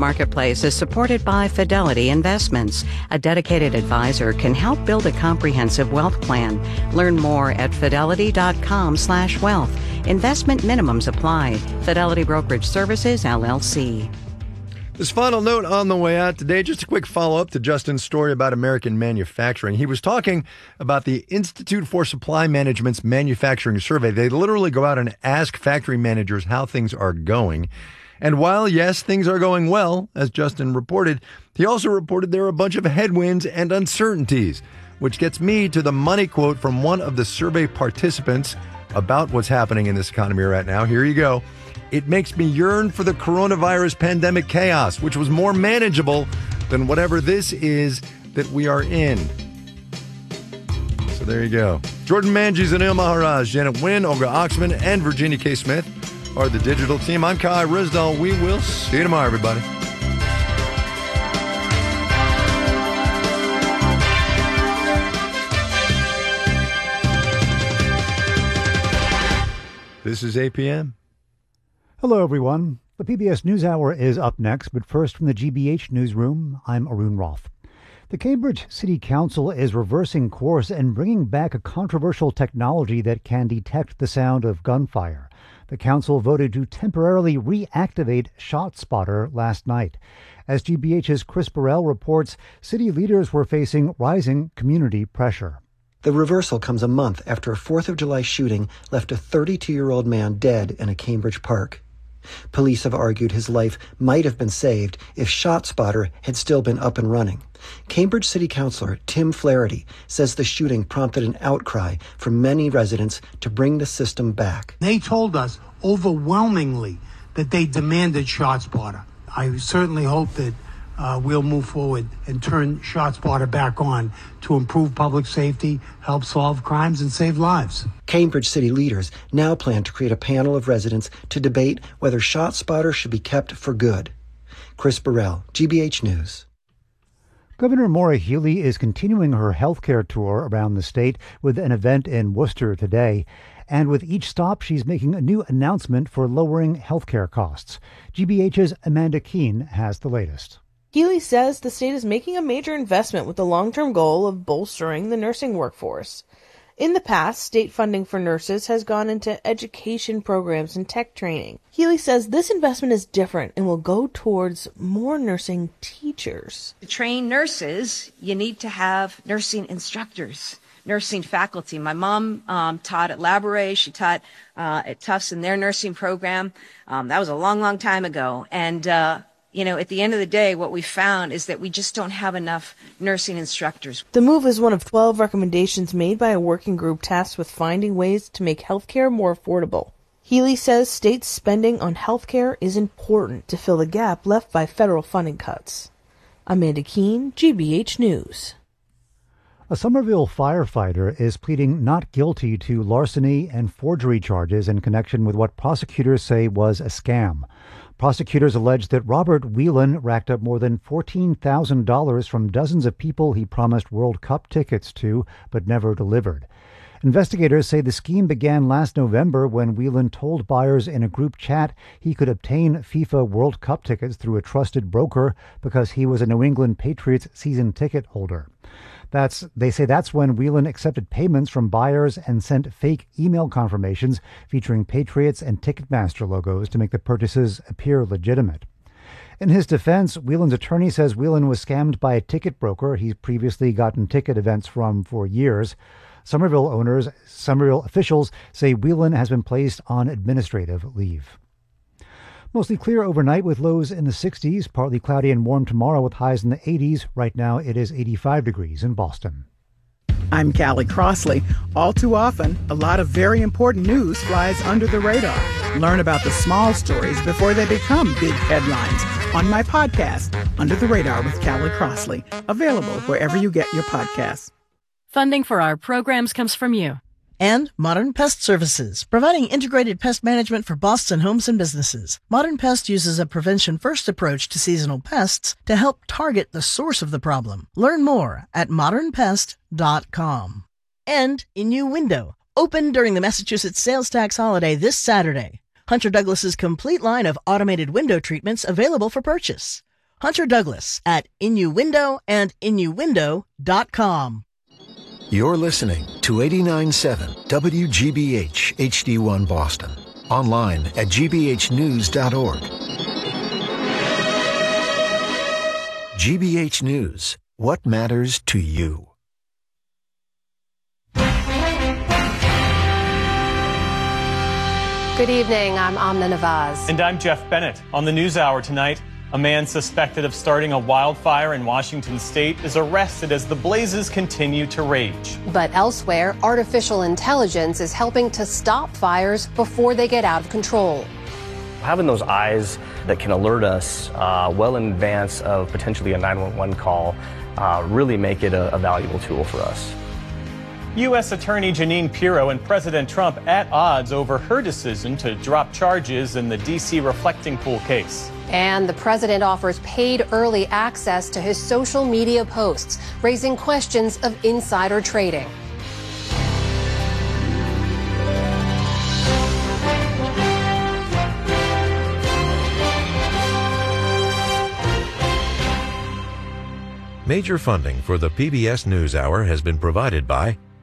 Marketplace is supported by Fidelity Investments. A dedicated advisor can help build a comprehensive wealth plan. Learn more at fidelity.com/wealth. Investment minimums apply. Fidelity Brokerage Services, LLC. This final note on the way out today, just a quick follow-up to Justin's story about American manufacturing. He was talking about the Institute for Supply Management's manufacturing survey. They literally go out and ask factory managers how things are going. And while, yes, things are going well, as Justin reported, he also reported there are a bunch of headwinds and uncertainties, which gets me to the money quote from one of the survey participants about what's happening in this economy right now. Here you go. It makes me yearn for the coronavirus pandemic chaos, which was more manageable than whatever this is that we are in. So there you go. Jordan Manji, Zanil Maharaj, Janet Wynn, Olga Oxman, and Virginia K. Smith are the digital team. I'm Kai Rizdal. We will see you tomorrow, everybody. This is APM. Hello, everyone. The PBS NewsHour is up next, but first from the GBH newsroom, I'm Arun Roth. The Cambridge City Council is reversing course and bringing back a controversial technology that can detect the sound of gunfire. The council voted to temporarily reactivate ShotSpotter last night. As GBH's Chris Burrell reports, city leaders were facing rising community pressure. The reversal comes a month after a 4th of July shooting left a 32-year-old man dead in a Cambridge park. Police have argued his life might have been saved if ShotSpotter had still been up and running. Cambridge City Councilor Tim Flaherty says the shooting prompted an outcry from many residents to bring the system back. They told us overwhelmingly that they demanded ShotSpotter. I certainly hope that we'll move forward and turn ShotSpotter back on to improve public safety, help solve crimes, and save lives. Cambridge city leaders now plan to create a panel of residents to debate whether ShotSpotter should be kept for good. Chris Burrell, GBH News. Governor Maura Healey is continuing her healthcare tour around the state with an event in Worcester today. And with each stop, she's making a new announcement for lowering healthcare costs. GBH's Amanda Keene has the latest. Healey says the state is making a major investment with the long-term goal of bolstering the nursing workforce. In the past, state funding for nurses has gone into education programs and tech training. Healey says this investment is different and will go towards more nursing teachers. To train nurses, you need to have nursing instructors, nursing faculty. My mom taught at Labouré. She taught at Tufts in their nursing program. That was a long, long time ago. And at the end of the day, what we found is that we just don't have enough nursing instructors. The move is one of 12 recommendations made by a working group tasked with finding ways to make healthcare more affordable. Healey says state spending on healthcare is important to fill the gap left by federal funding cuts. Amanda Keene, GBH News. A Somerville firefighter is pleading not guilty to larceny and forgery charges in connection with what prosecutors say was a scam. Prosecutors allege that Robert Whelan racked up more than $14,000 from dozens of people he promised World Cup tickets to, but never delivered. Investigators say the scheme began last November when Whelan told buyers in a group chat he could obtain FIFA World Cup tickets through a trusted broker because he was a New England Patriots season ticket holder. They say that's when Whelan accepted payments from buyers and sent fake email confirmations featuring Patriots and Ticketmaster logos to make the purchases appear legitimate. In his defense, Whelan's attorney says Whelan was scammed by a ticket broker he's previously gotten ticket events from for years. Somerville officials say Whelan has been placed on administrative leave. Mostly clear overnight with lows in the 60s, partly cloudy and warm tomorrow with highs in the 80s. Right now it is 85 degrees in Boston. I'm Callie Crossley. All too often, a lot of very important news flies under the radar. Learn about the small stories before they become big headlines on my podcast, Under the Radar with Callie Crossley, available wherever you get your podcasts. Funding for our programs comes from you. And Modern Pest Services, providing integrated pest management for Boston homes and businesses. Modern Pest uses a prevention-first approach to seasonal pests to help target the source of the problem. Learn more at modernpest.com. And Innuendo, open during the Massachusetts sales tax holiday this Saturday. Hunter Douglas's complete line of automated window treatments available for purchase. Hunter Douglas at Innuendo and Innuendo.com. You're listening to 89.7 WGBH HD1 Boston. Online at gbhnews.org. GBH News. What matters to you? Good evening. I'm Amna Nawaz. And I'm Jeff Bennett. On the NewsHour tonight, a man suspected of starting a wildfire in Washington state is arrested as the blazes continue to rage. But elsewhere, artificial intelligence is helping to stop fires before they get out of control. Having those eyes that can alert us well in advance of potentially a 911 call really make it a valuable tool for us. U.S. Attorney Jeanine Pirro and President Trump at odds over her decision to drop charges in the D.C. reflecting pool case. And the president offers paid early access to his social media posts, raising questions of insider trading. Major funding for the PBS NewsHour has been provided by